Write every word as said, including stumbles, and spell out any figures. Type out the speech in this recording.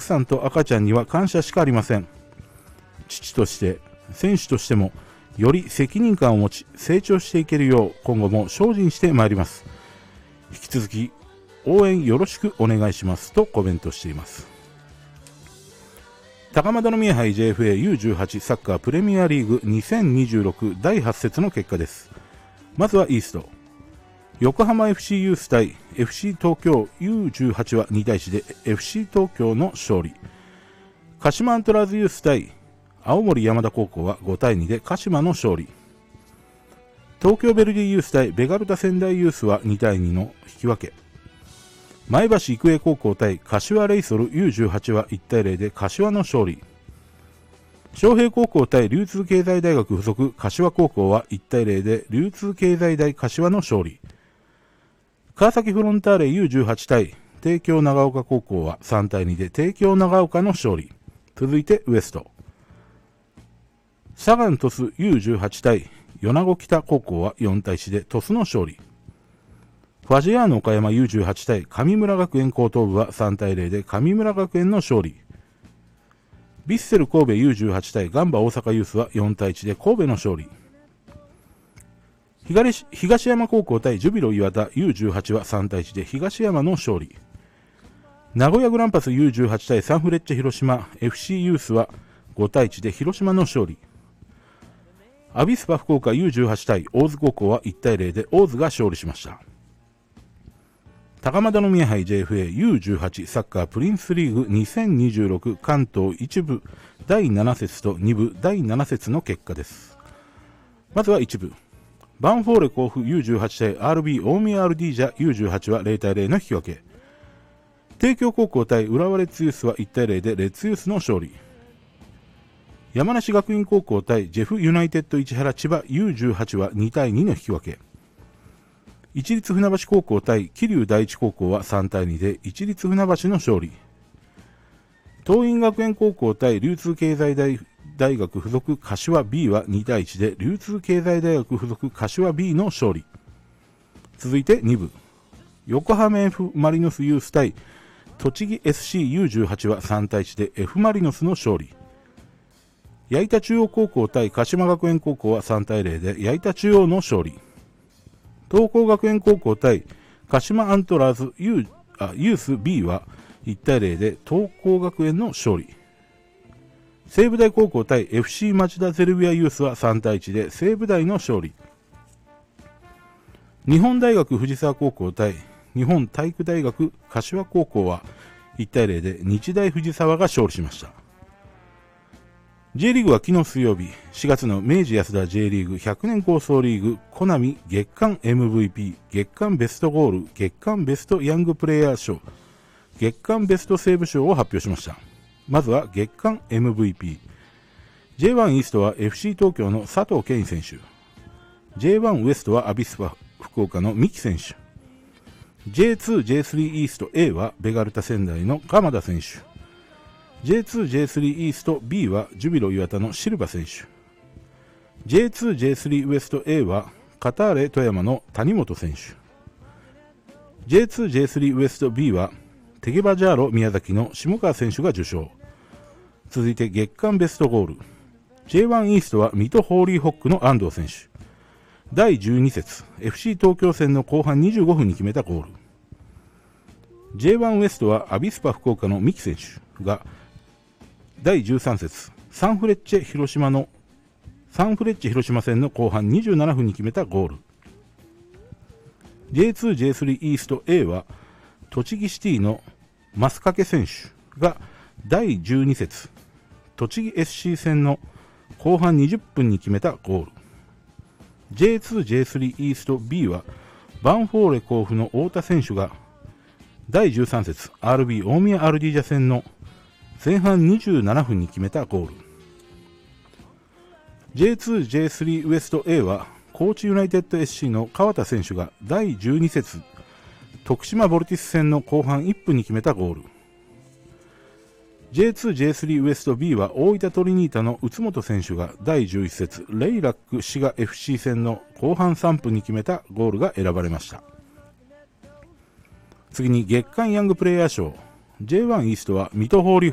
奥さんと赤ちゃんには感謝しかありません。父として選手としてもより責任感を持ち成長していけるよう今後も精進してまいります。引き続き応援よろしくお願いしますとコメントしています。高円宮杯 ジェイエフエーユーじゅうはち サッカープレミアリーグにせんにじゅうろくだいはち節の結果です。まずはイースト。横浜 エフシー ユース対 エフシー 東京 ユーじゅうはち はに対いちで エフシー 東京の勝利。鹿島アントラーズユース対青森山田高校はご対にで鹿島の勝利。東京ベルディユース対ベガルタ仙台ユースはに対にの引き分け。前橋育英高校対柏レイソル ユーじゅうはち はいち対ゼロで柏の勝利。昌平高校対流通経済大学附属柏高校はいち対ゼロで流通経済大柏の勝利。川崎フロンターレ ユーじゅうはち 対帝京長岡高校はさん対にで帝京長岡の勝利。続いてウエスト。サガン鳥栖 ユーじゅうはち 対米子北高校はよん対いちで鳥栖の勝利。ファジアーノ岡山 ユーじゅうはち 対神村学園高等部はさん対ゼロで神村学園の勝利。ヴィッセル神戸 ユーじゅうはち 対ガンバ大阪ユースはよん対いちで神戸の勝利。東, 東山高校対ジュビロ磐田 ユーじゅうはち はさん対いちで東山の勝利。名古屋グランパス ユーじゅうはち 対サンフレッチェ広島 エフシー ユースはご対いちで広島の勝利。アビスパ福岡 ユーじゅうはち 対大津高校はいち対ゼロで大津が勝利しました。高円宮杯 ジェイエフエーユーじゅうはち サッカープリンスリーグにせんにじゅうろく関東いち部だいなな節とに部だいなな節の結果です。まずはいち部。バンフォーレ甲府 ユーじゅうはち 対 アールビー 大宮アルディージャ ユーじゅうはち はゼロ対ゼロの引き分け。帝京高校対浦和レッズユースはいち対ゼロでレッズユースの勝利。山梨学院高校対ジェフユナイテッド市原千葉 ユーじゅうはち はに対にの引き分け。市立船橋高校対桐生第一高校はさん対にで市立船橋の勝利。桐蔭学園高校対流通経済 大, 大学附属柏 B はに対いちで流通経済大学附属柏 B の勝利。続いてに部。横浜 F マリノスユース対栃木 エスシーユーじゅうはち はさん対いちで F マリノスの勝利。矢板中央高校対鹿島学園高校はさん対ゼロで矢板中央の勝利。東光学園高校対鹿島アントラーズ ユー, あユース B はいち対ゼロで東光学園の勝利。西武大高校対 エフシー 町田ゼルビアユースはさん対いちで西武大の勝利。日本大学藤沢高校対日本体育大学柏高校はいち対ゼロで日大藤沢が勝利しました。J リーグは昨日水曜日、しがつの明治安田 J リーグひゃくねん構想リーグコナミ月間 エムブイピー、月間ベストゴール、月間ベストヤングプレイヤー賞、月間ベストセーブ賞を発表しました。まずは月間 エムブイピー。ジェイワン イーストは エフシー 東京の佐藤健選手。ジェイワン ウエストはアビスパ福岡の三木選手。ジェイツー、ジェイスリー イースト A はベガルタ仙台の鎌田選手。ジェイツー、ジェイスリー イースト B はジュビロ磐田のシルバ選手。ジェイツー、ジェイスリー ウエスト A はカターレ富山の谷本選手。ジェイツー、ジェイスリー ウエスト B はテゲバジャーロ宮崎の下川選手が受賞。続いて月間ベストゴール。ジェイワン イーストは水戸ホーリーホックの安藤選手。だいじゅうに節 エフシー 東京戦の後半にじゅうごふんに決めたゴール。ジェイワン ウエストはアビスパ福岡の三木選手がだいじゅうさん節サンフレッチェ広島のサンフレッチェ広島戦の後半にじゅうななふんに決めたゴール。 ジェイツー、ジェイスリー イースト A は栃木シティの増掛選手がだいじゅうに節栃木 エスシー 戦の後半にじゅっぷんに決めたゴール。 ジェイツー、ジェイスリー イースト B はバンフォーレ甲府の太田選手がだいじゅうさん節 アールビー 大宮アルディージャ戦の前半にじゅうななふんに決めたゴール。 ジェイツー、ジェイスリー ウエスト A は高知ユナイテッド エスシー の川田選手がだいじゅうに節徳島ボルティス戦の後半いっぷんに決めたゴール。 ジェイツー、ジェイスリー ウエスト B は大分トリニータの宇都本選手がだいじゅういち節レイラック滋賀 エフシー 戦の後半さんぷんに決めたゴールが選ばれました。次に月間ヤングプレイヤー賞。 ジェイワン イーストは水戸ホーリー